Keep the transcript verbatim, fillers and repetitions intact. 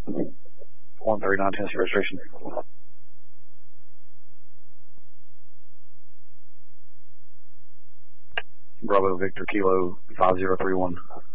one thirty-nine Tennessee registration. Bravo Victor Kilo five zero three one.